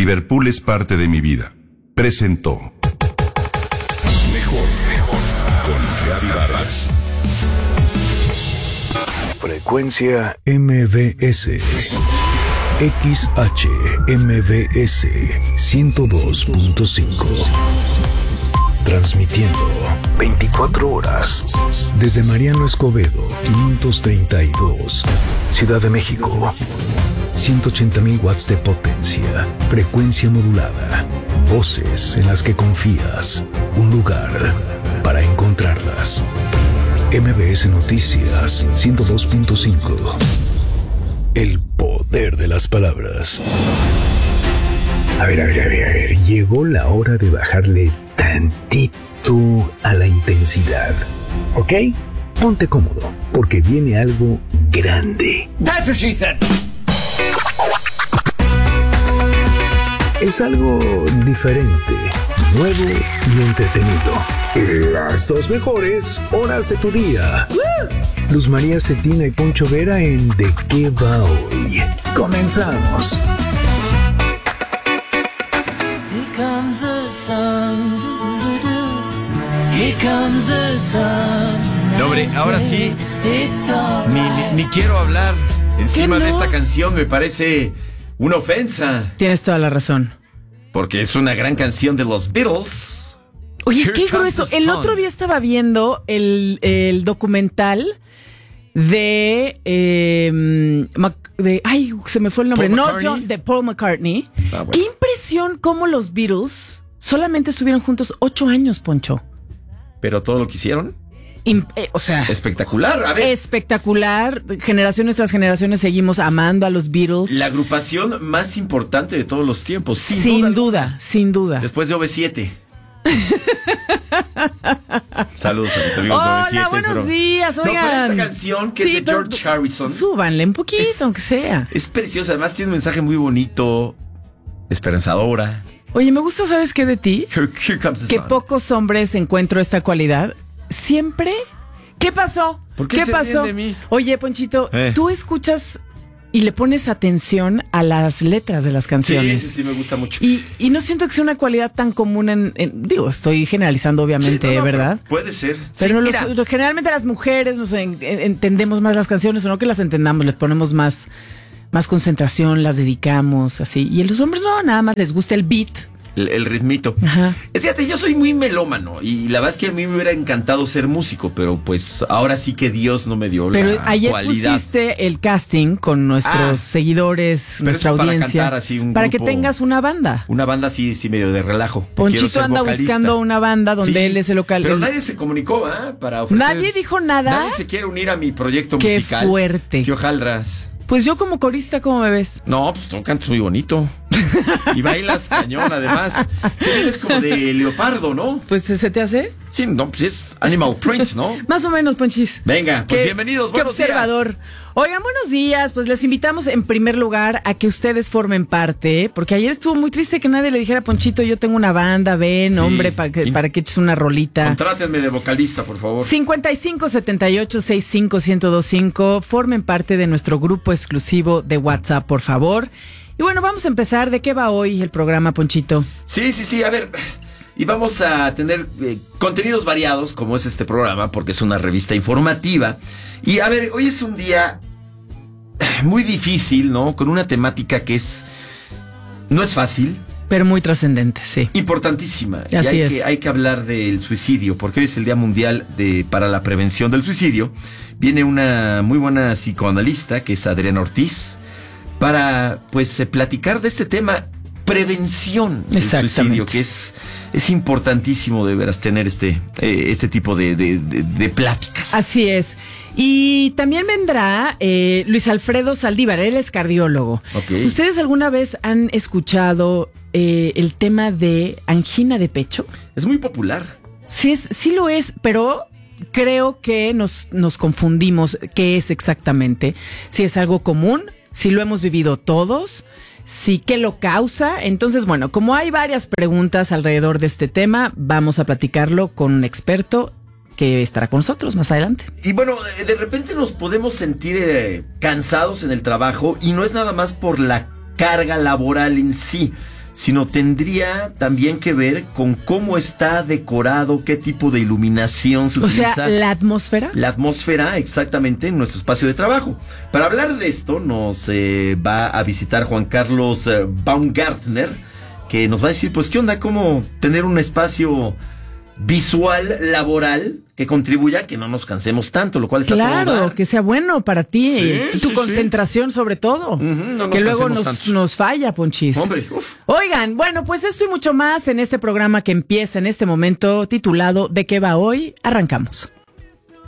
Liverpool es parte de mi vida. Presentó Mejor con Gaby Vargas. Frecuencia MBS. XHMBS 102.5. Transmitiendo 24 horas desde Mariano Escobedo 532, Ciudad de México. 180,000 watts de potencia, frecuencia modulada, voces en las que confías, un lugar para encontrarlas. MBS Noticias 102.5. El poder de las palabras. A ver. Llegó la hora de bajarle tantito a la intensidad. ¿Ok? Ponte cómodo, porque viene algo grande. That's what she said. Es algo diferente, nuevo y entretenido. Las dos mejores horas de tu día. Luz María Cetina y Poncho Vera en ¿De qué va hoy? Comenzamos. Here comes the sun. Here comes the sun. No, hombre, ahora sí, ni quiero hablar encima de esta canción, me parece una ofensa. Tienes toda la razón. Porque es una gran canción de los Beatles. Oye, Here qué comes grueso. the El sun. otro día estaba viendo el documental de, se me fue el nombre. Paul No, McCartney. John, de Paul McCartney. Bueno. Qué impresión cómo los Beatles solamente estuvieron juntos 8 años, Poncho. Pero todo lo que hicieron, O sea, espectacular. A ver, espectacular. Generaciones tras generaciones seguimos amando a los Beatles. la agrupación más importante de todos los tiempos. Sin duda. Después de OV7. Saludos a mis amigos de OV7. Hola, buenos días, No, pero oigan. esta canción que es de pero George Harrison súbanle un poquito, aunque sea. es preciosa. Además tiene un mensaje muy bonito, esperanzadora. Oye, me gusta, ¿sabes qué de ti? Here comes the Que sun. pocos hombres encuentro esta cualidad. Siempre. ¿Qué pasó? ¿Por qué se pasó? ríen de mí? Oye, Ponchito, tú escuchas y le pones atención a las letras de las canciones. Sí, me gusta mucho. Y no siento que sea una cualidad tan común digo, estoy generalizando obviamente, Sí, no, ¿verdad? pero puede ser. Pero Sí, mira, generalmente las mujeres entendemos más las canciones, o no que las entendamos, les ponemos más concentración, las dedicamos, así. Y a los hombres no, nada más les gusta el beat. el ritmito. Ajá. Fíjate, yo soy muy melómano y la verdad es que a mí me hubiera encantado ser músico, pero pues ahora sí que Dios no me dio Pero la ayer cualidad. pusiste el casting con nuestros seguidores, pero nuestra eso es para audiencia, cantar así un para grupo. que tengas una banda. Una banda así medio de relajo. Quiero Ponchito ser anda vocalista. buscando una banda donde Sí, él es el local. Pero nadie se comunicó, para ofrecer. ¿Nadie dijo nada? Nadie se quiere unir a mi proyecto Qué musical. fuerte. Tío Jaldras. Pues yo como corista, ¿cómo me ves? No, pues tú cantas muy bonito. Y bailas cañón, además. Tú eres como de leopardo, ¿no? Pues ¿se te hace? Sí, no, pues es Animal Print, ¿no? Más o menos, Ponchis. Venga, pues bienvenidos, Qué buenos días. observador. Oigan, buenos días. Pues les invitamos en primer lugar a que ustedes formen parte, porque ayer estuvo muy triste que nadie le dijera a Ponchito, yo tengo una banda, ven, Sí. hombre, para que eches una rolita. Contrátenme de vocalista, por favor. 5578-65-1025. Formen parte de nuestro grupo exclusivo de WhatsApp, por favor. Y bueno, vamos a empezar. ¿De qué va hoy el programa, Ponchito? Sí, a ver. Y vamos a tener contenidos variados, como es este programa, porque es una revista informativa. Y a ver, hoy es un día muy difícil, ¿no? Con una temática que no es fácil. Pero muy trascendente, sí. Importantísima. Así y es. hay que hablar del suicidio, porque hoy es el Día Mundial para la Prevención del Suicidio. Viene una muy buena psicoanalista, que es Adriana Ortiz, para platicar de este tema, prevención del suicidio, que es importantísimo de veras tener este tipo de pláticas. Así es. Y también vendrá Luis Alfredo Saldívar, él es cardiólogo. Okay. ¿Ustedes alguna vez han escuchado el tema de angina de pecho? Es muy popular. Sí lo es, pero creo que nos confundimos qué es exactamente. Si es algo común, si lo hemos vivido todos, si qué lo causa. Entonces, bueno, como hay varias preguntas alrededor de este tema, vamos a platicarlo con un experto que estará con nosotros más adelante. Y bueno, de repente nos podemos sentir cansados en el trabajo y no es nada más por la carga laboral en sí, sino tendría también que ver con cómo está decorado, qué tipo de iluminación se utiliza. O sea, la atmósfera. La atmósfera, exactamente, en nuestro espacio de trabajo. Para hablar de esto, nos va a visitar Juan Carlos Baumgartner, que nos va a decir, pues, ¿qué onda? ¿Cómo tener un espacio visual, laboral, que contribuya a que no nos cansemos tanto, lo cual está todo dar. Claro, que sea bueno para ti, Sí, tu sí, concentración sobre todo. No que luego cansemos nos falla, Ponchis. Hombre, Oigan, bueno, pues esto y mucho más en este programa que empieza en este momento titulado ¿De qué va hoy? Arrancamos.